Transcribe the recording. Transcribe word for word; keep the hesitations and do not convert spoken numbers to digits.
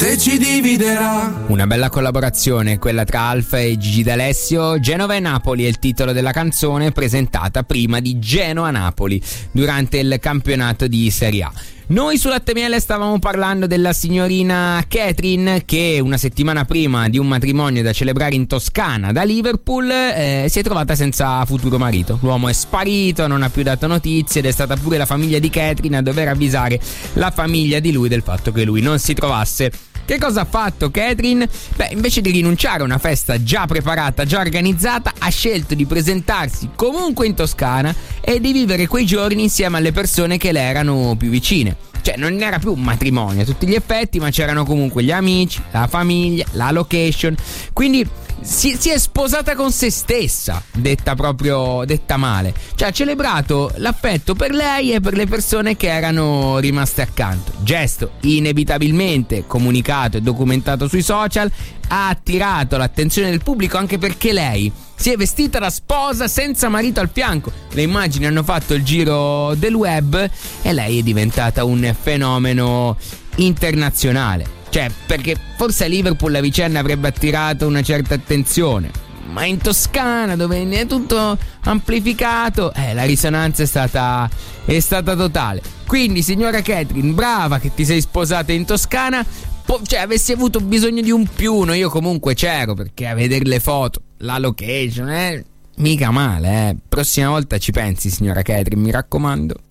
te ci dividerà. Una bella collaborazione quella tra Alfa e Gigi D'Alessio. Genova e Napoli è il titolo della canzone, presentata prima di Genoa-Napoli durante il campionato di Serie A. Noi su Latte Miele stavamo parlando della signorina Catherine che una settimana prima di un matrimonio da celebrare in Toscana da Liverpool eh, si è trovata senza futuro marito. L'uomo è sparito, non ha più dato notizie ed è stata pure la famiglia di Catherine a dover avvisare la famiglia di lui del fatto che lui non si trovasse. Che cosa ha fatto Catherine? Beh, invece di rinunciare a una festa già preparata, già organizzata, ha scelto di presentarsi comunque in Toscana e di vivere quei giorni insieme alle persone che le erano più vicine. Cioè non era più un matrimonio a tutti gli effetti, ma c'erano comunque gli amici, la famiglia, la location. Quindi si, si è sposata con se stessa, detta proprio, detta male. Cioè ha celebrato l'affetto per lei e per le persone che erano rimaste accanto. Gesto inevitabilmente comunicato e documentato sui social, ha attirato l'attenzione del pubblico anche perché lei si è vestita da sposa senza marito al fianco. Le immagini hanno fatto il giro del web e lei è diventata un fenomeno internazionale. Cioè, perché forse a Liverpool la vicenda avrebbe attirato una certa attenzione, ma in Toscana, dove è tutto amplificato, eh, la risonanza è stata, è stata totale. Quindi, signora Catherine, brava che ti sei sposata in Toscana. Po- cioè, avessi avuto bisogno di un più uno, io comunque c'ero, perché a vedere le foto, la location, eh, mica male, eh. Prossima volta ci pensi, signora Catherine, mi raccomando.